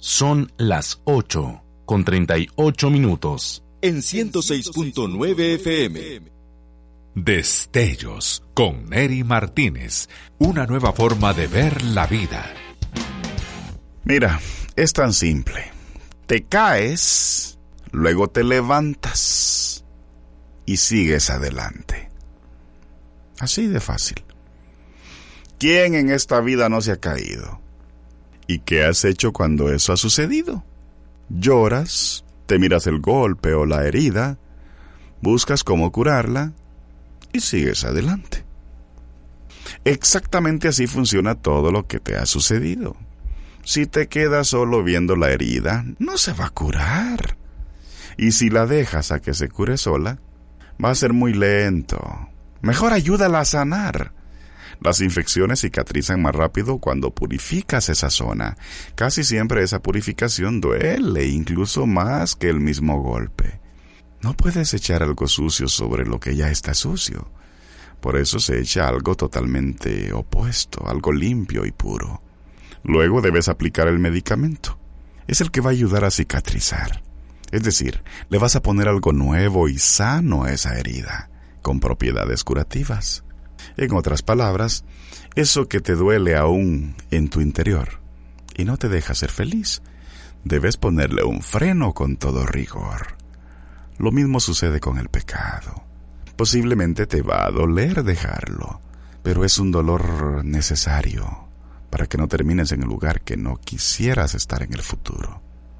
Son las 8:38. En 106.9 FM. Destellos con Neri Martínez. Una nueva forma de ver la vida. Mira, es tan simple. Te caes, luego te levantas y sigues adelante. Así de fácil. ¿Quién en esta vida no se ha caído? ¿Y qué has hecho cuando eso ha sucedido? Lloras, te miras el golpe o la herida, buscas cómo curarla y sigues adelante. Exactamente así funciona todo lo que te ha sucedido. Si te quedas solo viendo la herida, no se va a curar. Y si la dejas a que se cure sola, va a ser muy lento. Mejor ayúdala a sanar. Las infecciones cicatrizan más rápido cuando purificas esa zona. Casi siempre esa purificación duele, incluso más que el mismo golpe. No puedes echar algo sucio sobre lo que ya está sucio. Por eso se echa algo totalmente opuesto, algo limpio y puro. Luego debes aplicar el medicamento. Es el que va a ayudar a cicatrizar. Es decir, le vas a poner algo nuevo y sano a esa herida, con propiedades curativas. En otras palabras, eso que te duele aún en tu interior y no te deja ser feliz, debes ponerle un freno con todo rigor. Lo mismo sucede con el pecado. Posiblemente te va a doler dejarlo, pero es un dolor necesario para que no termines en el lugar que no quisieras estar en el futuro.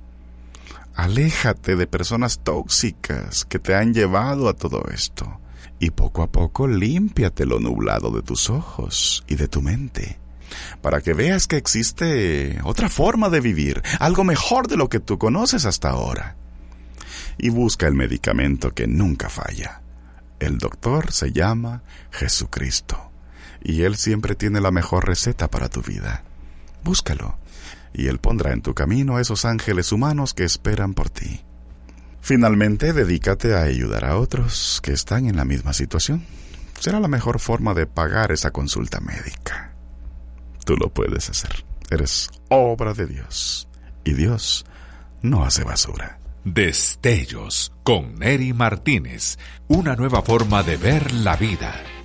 Aléjate de personas tóxicas que te han llevado a todo esto. Y poco a poco límpiate lo nublado de tus ojos y de tu mente, para que veas que existe otra forma de vivir, algo mejor de lo que tú conoces hasta ahora. Y busca el medicamento que nunca falla. El doctor se llama Jesucristo, y Él siempre tiene la mejor receta para tu vida. Búscalo, y Él pondrá en tu camino a esos ángeles humanos que esperan por ti. Finalmente, dedícate a ayudar a otros que están en la misma situación. Será la mejor forma de pagar esa consulta médica. Tú lo puedes hacer. Eres obra de Dios. Y Dios no hace basura. Destellos con Neri Martínez. Una nueva forma de ver la vida.